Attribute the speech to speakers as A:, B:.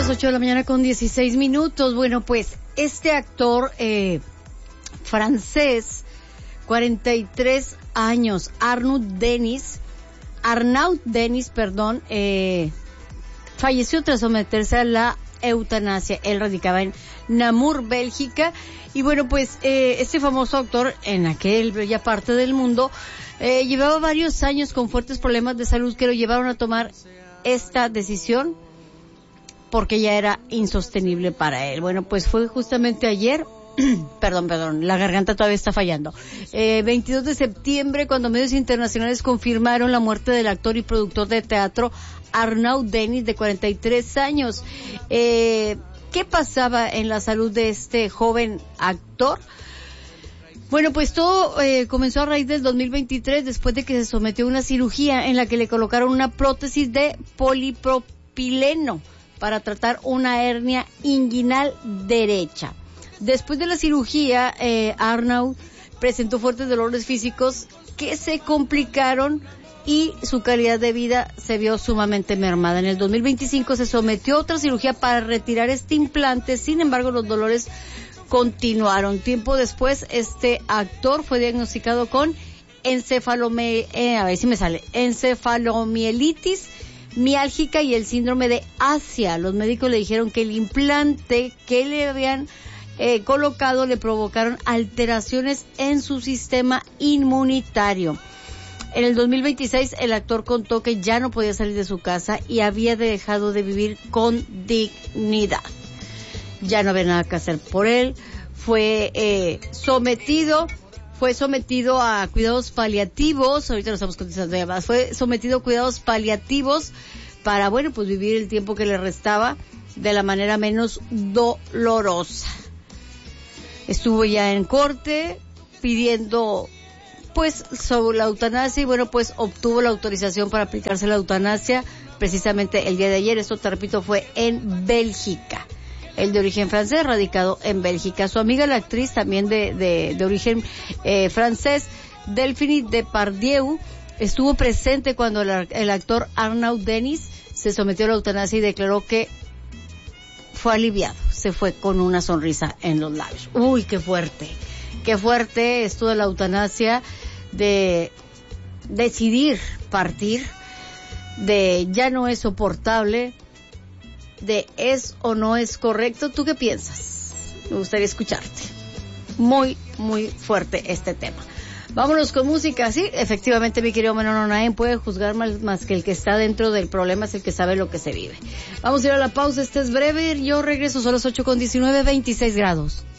A: las 8 de la mañana con 16 minutos. Bueno, pues este actor francés, 43 años, Arnaud Denis, falleció tras someterse a la eutanasia. Él radicaba en Namur, Bélgica. Y bueno, pues este famoso actor en aquel bella parte del mundo llevaba varios años con fuertes problemas de salud que lo llevaron a tomar esta decisión porque ya era insostenible para él. Bueno, pues fue justamente ayer, perdón, la garganta todavía está fallando, 22 de septiembre, cuando medios internacionales confirmaron la muerte del actor y productor de teatro Arnaud Denis, de 43 años. ¿Qué pasaba en la salud de este joven actor? Bueno, pues todo comenzó a raíz del 2023, después de que se sometió a una cirugía en la que le colocaron una prótesis de polipropileno para tratar una hernia inguinal derecha. Después de la cirugía, Arnaud presentó fuertes dolores físicos que se complicaron y su calidad de vida se vio sumamente mermada. En el 2025 se sometió a otra cirugía para retirar este implante, sin embargo los dolores continuaron. Tiempo después, este actor fue diagnosticado con encefalomielitis miálgica y el síndrome de Asia. Los médicos le dijeron que el implante que le habían colocado le provocaron alteraciones en su sistema inmunitario. En el 2026 el actor contó que ya no podía salir de su casa y había dejado de vivir con dignidad. Ya no había nada que hacer por él. Fue sometido a cuidados paliativos. Ahorita nos estamos contestando llamadas. Fue sometido a cuidados paliativos para, bueno, pues vivir el tiempo que le restaba de la manera menos dolorosa. Estuvo ya en corte pidiendo pues sobre la eutanasia y bueno, pues obtuvo la autorización para aplicarse la eutanasia precisamente el día de ayer. Esto, te repito, fue en Bélgica. El de origen francés, radicado en Bélgica. Su amiga, la actriz también de origen francés, Delphine Depardieu, estuvo presente cuando el actor Arnaud Denis se sometió a la eutanasia y declaró que fue aliviado. Se fue con una sonrisa en los labios. Uy, qué fuerte esto de la eutanasia, de decidir partir, de ya no es soportable, de es o no es correcto. ¿Tú qué piensas? Me gustaría escucharte. Muy, muy fuerte este tema. Vámonos con música. Sí, efectivamente, mi querido Manolo, nadie puede juzgar más que el que está dentro del problema, es el que sabe lo que se vive. Vamos a ir a la pausa, este es breve. Yo regreso, son las 8:19, 26 grados.